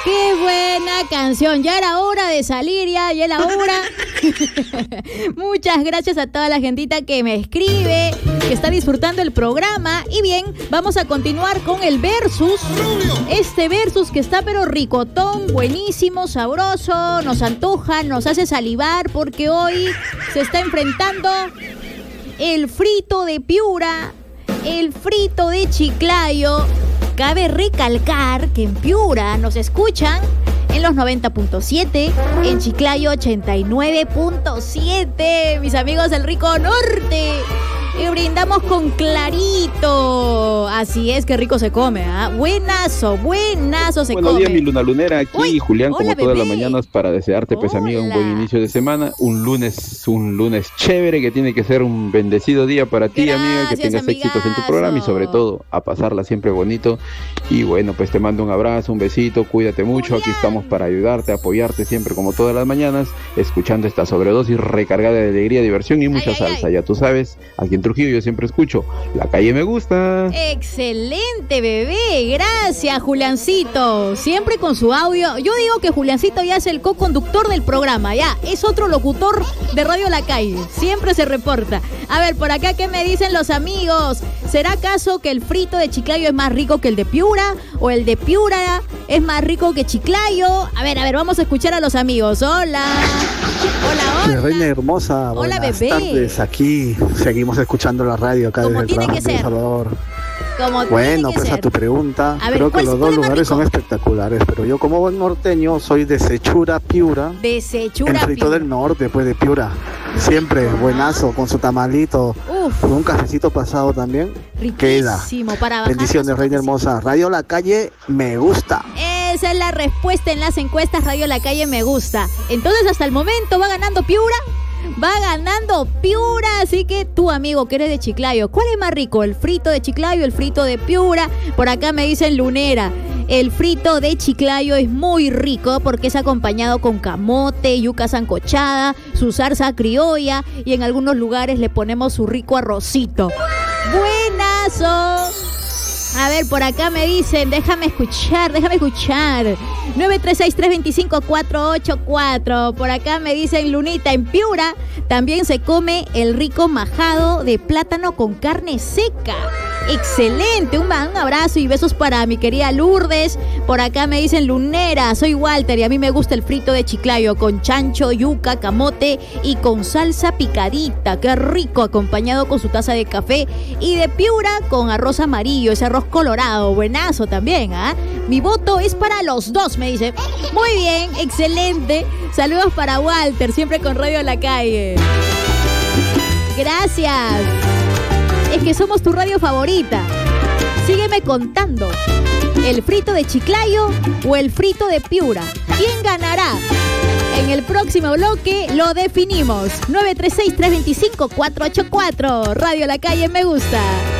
¡Qué buena canción! Ya era hora de salir, ya era hora. Muchas gracias a toda la gentita que me escribe, que está disfrutando el programa. Y bien, vamos a continuar con el versus. Este versus que está pero ricotón, buenísimo, sabroso, nos antoja, nos hace salivar, porque hoy se está enfrentando el frito de Piura, el frito de Chiclayo. Cabe recalcar que en Piura nos escuchan en los 90.7, en Chiclayo 89.7, mis amigos del Rico Norte. Y brindamos con clarito. Así es, que rico se come, ¿ah? Buenazo se Buenos come. días, mi luna lunera. Aquí, Uy, Julián, como hola, todas bebé. las mañanas, para desearte, pues, amiga, un buen inicio de semana. Un lunes chévere, que tiene que ser un bendecido día para ti, amiga. Que Gracias, tengas éxitos en tu amigazo. programa y, sobre todo, a pasarla siempre bonito. Y bueno, pues te mando un abrazo, un besito, cuídate mucho. Aquí estamos para ayudarte, apoyarte siempre, como todas las mañanas, escuchando esta sobredosis recargada de alegría, diversión y mucha salsa. Ya tú sabes, aquí en Trujillo yo siempre escucho La Calle Me Gusta. Excelente, bebé. Gracias, Juliancito. Siempre con su audio. Yo digo que Juliancito ya es el co-conductor del programa. Ya, es otro locutor de Radio La Calle. Siempre se reporta. A ver, por acá, ¿qué me dicen los amigos? ¿Será acaso que el frito de Chiclayo es más rico que el de Piura? ¿O el de Piura es más rico que Chiclayo? A ver, vamos a escuchar a los amigos. Hola. Hola. Reina hermosa, Hola, buenas bebé. tardes. Aquí seguimos escuchando la radio acá Como desde el tiene trabajo que de El ser. Salvador. Como Bueno, tiene que pues a ser. tu pregunta, A ver, creo que ¿cuál los se dos pone más lugares son rico? espectaculares, pero yo como buen norteño soy de Sechura, Piura. De El Sechura, frito Piura. del norte, pues de Piura. Siempre buenazo, con su tamalito, Uf. con un cafecito pasado también. Queda. Riquísimo para bajar. Bendiciones, Reina hermosa. Radio La Calle Me Gusta. Esa es la respuesta en las encuestas. Radio La Calle Me Gusta. Entonces, hasta el momento va ganando Piura. Va ganando Piura. Así que tú, amigo, que eres de Chiclayo, ¿cuál es más rico? ¿El frito de Chiclayo, el frito de Piura? Por acá me dicen Lunera. El frito de Chiclayo es muy rico porque es acompañado con camote, yuca sancochada, su salsa criolla, y en algunos lugares le ponemos su rico arrocito. ¡Buenazo! A ver, por acá me dicen, déjame escuchar. 936-325-484. Por acá me dicen, Lunita, en Piura también se come el rico majado de plátano con carne seca. Excelente, un abrazo y besos para mi querida Lourdes. Por acá me dicen, Lunera, soy Walter y a mí me gusta el frito de Chiclayo con chancho, yuca, camote y con salsa picadita. Qué rico, acompañado con su taza de café. Y de Piura con arroz amarillo, ese arroz colorado, buenazo también, ¿ah? Mi voto es para los dos, me dice. Muy bien, excelente. Saludos para Walter, siempre con Radio La Calle. Gracias. Es que somos tu radio favorita. Sígueme contando. ¿El frito de Chiclayo o el frito de Piura? ¿Quién ganará? En el próximo bloque lo definimos. 936-325-484. Radio La Calle Me Gusta.